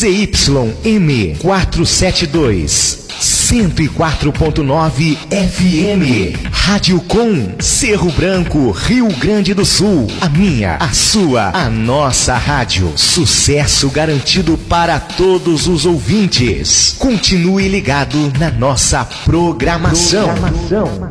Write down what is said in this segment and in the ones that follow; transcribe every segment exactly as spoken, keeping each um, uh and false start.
Z Y M quatrocentos e setenta e dois, cento e quatro ponto nove F M. Rádio Com, Cerro Branco, Rio Grande do Sul. A minha, a sua, a nossa rádio. Sucesso garantido para todos os ouvintes. Continue ligado na nossa programação. programação.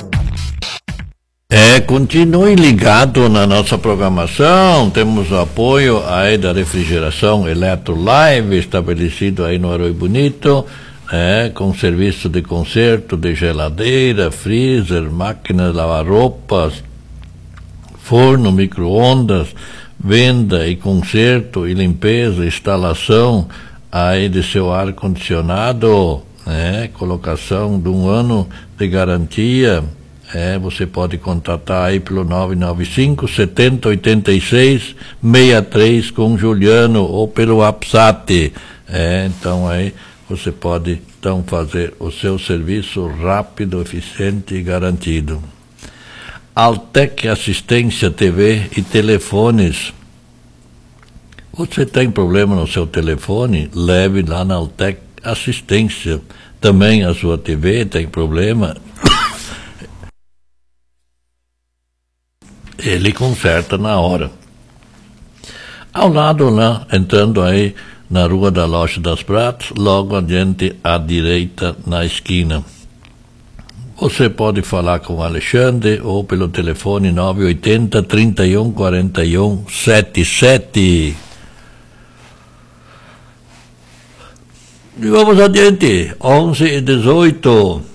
É, continue ligado na nossa programação. Temos o apoio aí da refrigeração Eletrolive, estabelecido aí no Arroio Bonito, é, com serviço de conserto de geladeira, freezer, máquina de lavar roupas, forno, micro-ondas, venda e conserto e limpeza, instalação aí de seu ar-condicionado, é, colocação de um ano de garantia. É, você pode contatar aí pelo nove nove cinco, sete zero oito seis, seis três com Juliano ou pelo WhatsApp. É, então aí você pode então fazer o seu serviço rápido, eficiente e garantido. Altec Assistência T V e Telefones. Você tem problema no seu telefone? Leve lá na Altec Assistência. Também a sua T V tem problema? Ele conserta na hora. Ao lado lá, entrando aí na Rua da Loja das Pratas, logo adiante à direita na esquina. Você pode falar com o Alexandre ou pelo telefone nove oito zero, trinta e um, quarenta e um, setenta e sete. E vamos adiante, onze e dezoito.